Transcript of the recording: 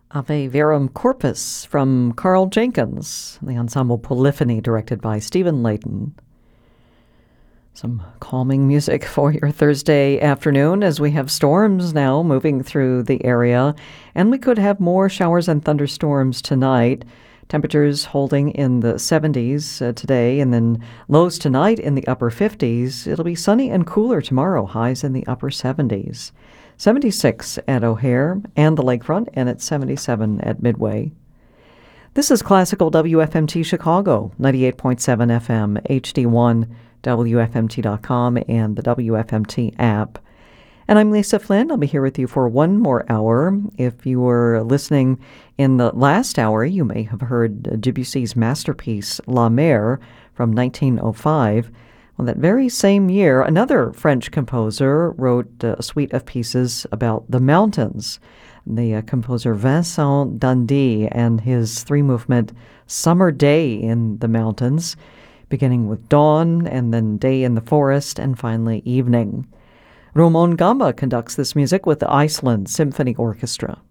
Ave Verum Corpus from Carl Jenkins, the ensemble Polyphony directed by Stephen Layton. Some calming music for your Thursday afternoon as we have storms now moving through the area, and we could have more showers and thunderstorms tonight. Temperatures holding in the 70s today, and then lows tonight in the upper 50s. It'll be sunny and cooler tomorrow, highs in the upper 70s. 76 at O'Hare and the Lakefront, and at 77 at Midway. This is Classical WFMT Chicago, 98.7 FM, HD1, WFMT.com, and the WFMT app. And I'm Lisa Flynn. I'll be here with you for one more hour. If you were listening in the last hour, you may have heard Debussy's masterpiece, La Mer, from 1905. Well, that very same year, another French composer wrote a suite of pieces about the mountains. The composer Vincent d'Indy and his three-movement Summer Day in the Mountains, beginning with dawn and then day in the forest and finally evening. Ramon Gamba conducts this music with the Iceland Symphony Orchestra.